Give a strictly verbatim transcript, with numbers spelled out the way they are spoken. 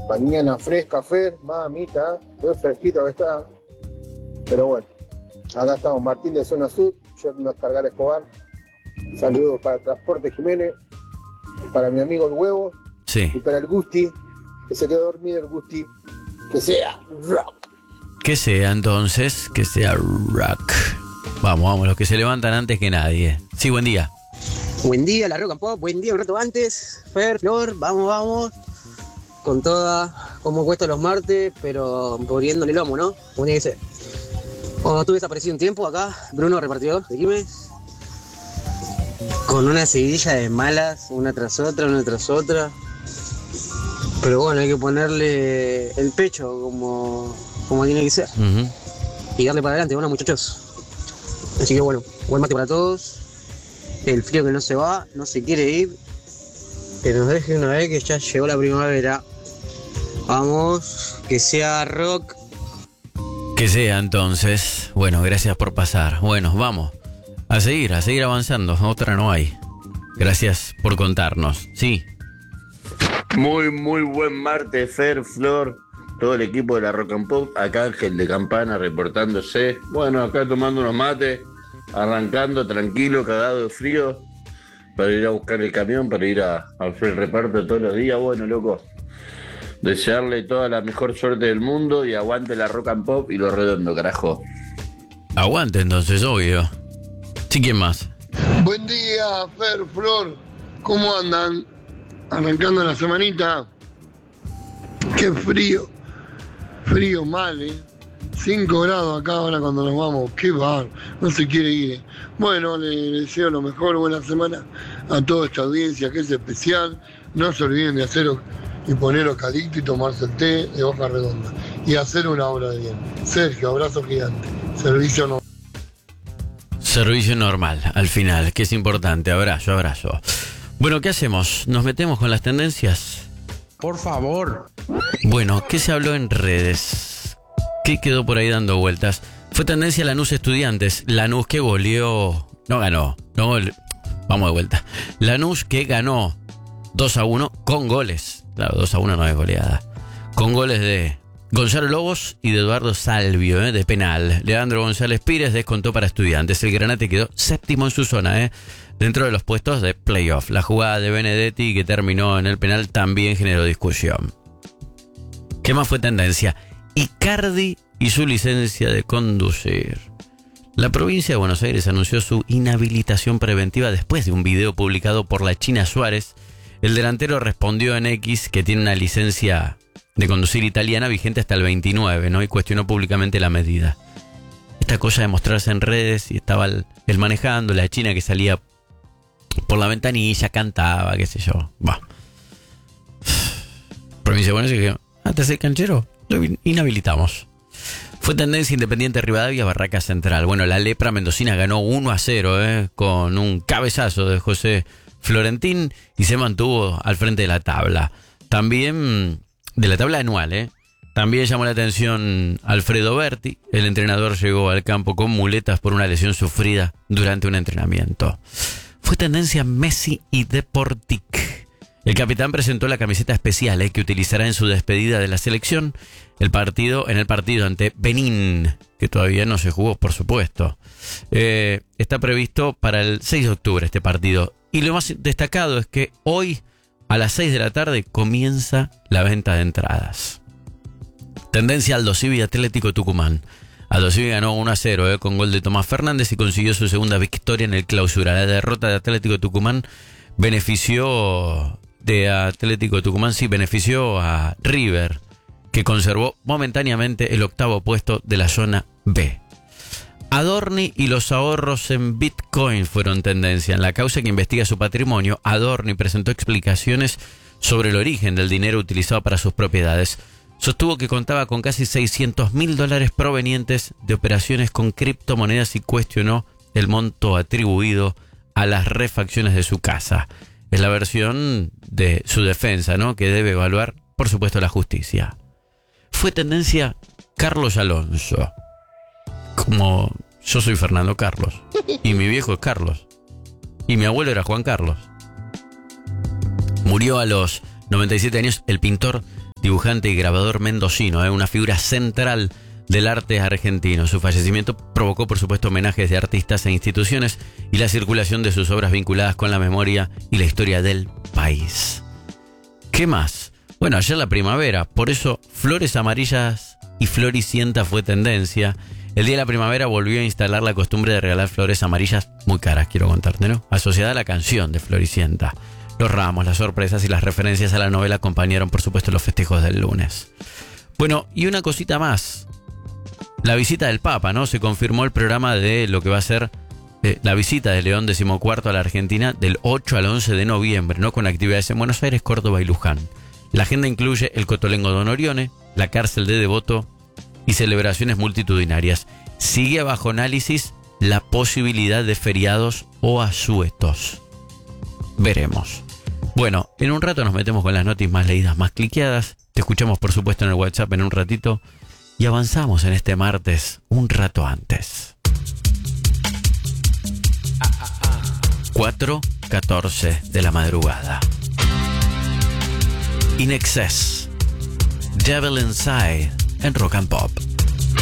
Mañana fresca, Fer, mamita, muy fresquito que está. Pero bueno, acá estamos, Martín de Zona Sur, yo me voy a cargar Escobar. Saludos para Transporte Jiménez, para mi amigo el Huevo, sí. Y para el Gusti, que se quedó dormido el Gusti, que sea rock. Que sea entonces, que sea rock. Vamos, vamos, los que se levantan antes que nadie. Sí, buen día. Buen día, la Rock and Pop, buen día, un rato antes. Fer, Flor, vamos, vamos. Con toda, como cuesta los martes, pero poniéndole el lomo, ¿no? Como tiene que ser. Cuando estuve desaparecido un tiempo acá, Bruno, repartidor de Quilmes, con una seguidilla de malas, una tras otra, una tras otra. Pero bueno, hay que ponerle el pecho como, como tiene que ser. Uh-huh. Y darle para adelante, bueno, muchachos. Así que bueno, buen mate para todos. El frío que no se va, no se quiere ir. Que nos deje una vez que ya llegó la primavera. Vamos, que sea rock. Que sea entonces. Bueno, gracias por pasar. Bueno, vamos. A seguir, a seguir avanzando. Otra no hay. Gracias por contarnos. Sí. Muy, muy buen martes, Fer, Flor, todo el equipo de la Rock and Pop. Acá Ángel de Campana reportándose. Bueno, acá tomando unos mates, arrancando tranquilo, cagado de frío, para ir a buscar el camión, para ir a, a hacer el reparto todos los días. Bueno, loco, desearle toda la mejor suerte del mundo y aguante la Rock and Pop y lo redondo, carajo. Aguante entonces, obvio. Sí, ¿quién más? Buen día, Fer, Flor, ¿cómo andan? Arrancando la semanita. Qué frío, frío mal, ¿eh? cinco grados acá ahora cuando nos vamos, qué bar, no se quiere ir. ¿eh? Bueno, le, le deseo lo mejor, buena semana a toda esta audiencia que es especial. No se olviden de hacer y poner eucalipto y tomarse el té de hoja redonda y hacer una obra de bien. Sergio, abrazo gigante. Servicio no. Servicio normal, al final, que es importante. Abrazo, abrazo. Bueno, ¿qué hacemos? ¿Nos metemos con las tendencias? Por favor. Bueno, ¿qué se habló en redes? ¿Qué quedó por ahí dando vueltas? Fue tendencia Lanús Estudiantes. Lanús que goleó... No ganó. No gole... Vamos de vuelta. Lanús que ganó dos a uno con goles. Claro, dos a uno no es goleada. Con goles de Gonzalo Lobos y de Eduardo Salvio, ¿eh? De penal. Leandro González Pires descontó para Estudiantes. El Granate quedó séptimo en su zona, ¿eh? Dentro de los puestos de playoff. La jugada de Benedetti que terminó en el penal también generó discusión. ¿Qué más fue tendencia? Icardi y su licencia de conducir. La provincia de Buenos Aires anunció su inhabilitación preventiva después de un video publicado por la China Suárez. El delantero respondió en X que tiene una licencia de conducir italiana vigente hasta el veintinueve, ¿no? Y cuestionó públicamente la medida. Esta cosa de mostrarse en redes y estaba el, el manejando, la China que salía por la ventanilla, cantaba, qué sé yo. Va. Provincia de Buenos Aires, antes del canchero, lo inhabilitamos. Fue tendencia Independiente Rivadavia, Barraca Central. Bueno, la Lepra mendocina ganó uno a cero, ¿eh? Con un cabezazo de José Florentín y se mantuvo al frente de la tabla. También de la tabla anual, ¿eh? También llamó la atención Alfredo Berti. El entrenador llegó al campo con muletas por una lesión sufrida durante un entrenamiento. Fue tendencia Messi y Deportic. El capitán presentó la camiseta especial eh, que utilizará en su despedida de la selección el partido, en el partido ante Benín, que todavía no se jugó, por supuesto. Eh, está previsto para el seis de octubre este partido. Y lo más destacado es que hoy a las seis de la tarde comienza la venta de entradas. Tendencia Aldo Civi y Atlético Tucumán. Aldo Civi ganó uno a cero eh, con gol de Tomás Fernández y consiguió su segunda victoria en el clausura. La derrota de Atlético Tucumán benefició de Atlético Tucumán, sí, benefició a River, que conservó momentáneamente el octavo puesto de la zona B. Adorni y los ahorros en Bitcoin fueron tendencia. En la causa que investiga su patrimonio, Adorni presentó explicaciones sobre el origen del dinero utilizado para sus propiedades. Sostuvo que contaba con casi seiscientos mil dólares provenientes de operaciones con criptomonedas y cuestionó el monto atribuido a las refacciones de su casa. Es la versión de su defensa, ¿no? Que debe evaluar, por supuesto, la justicia. Fue tendencia Carlos Alonso. Como yo soy Fernando Carlos. Y mi viejo es Carlos. Y mi abuelo era Juan Carlos. Murió a los noventa y siete años el pintor dibujante y grabador mendocino, ¿eh? Una figura central del arte argentino. Su fallecimiento provocó, por supuesto, homenajes de artistas e instituciones y la circulación de sus obras vinculadas con la memoria y la historia del país. ¿Qué más? Bueno, ayer la primavera, por eso flores amarillas y floricienta fue tendencia. El día de la primavera volvió a instalar la costumbre de regalar flores amarillas muy caras, quiero contarte, ¿no? Asociada a la canción de Floricienta. Los ramos, las sorpresas y las referencias a la novela acompañaron, por supuesto, los festejos del lunes. Bueno, y una cosita más. La visita del Papa, ¿no? Se confirmó el programa de lo que va a ser eh, la visita de León decimocuarto a la Argentina del ocho al once de noviembre, ¿no? Con actividades en Buenos Aires, Córdoba y Luján. La agenda incluye el Cotolengo Don Orione, la cárcel de Devoto y celebraciones multitudinarias. Sigue bajo análisis la posibilidad de feriados o asuetos. Veremos. Bueno, en un rato nos metemos con las noticias más leídas, más cliqueadas. Te escuchamos, por supuesto, en el WhatsApp en un ratito. Y avanzamos en este martes un rato antes. cuatro catorce de la madrugada. In Excess, Devil Inside en Rock and Pop.